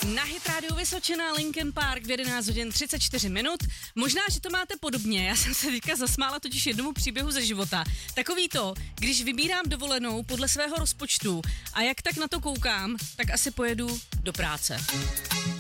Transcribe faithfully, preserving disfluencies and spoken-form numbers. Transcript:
Na Hit Radio Vysočina, Linkin Park v jedenáct hodin třicet čtyři minut. Možná, že to máte podobně, já jsem se teďka zasmála totiž jednomu příběhu ze života. Takový to, když vybírám dovolenou podle svého rozpočtu a jak tak na to koukám, tak asi pojedu do práce.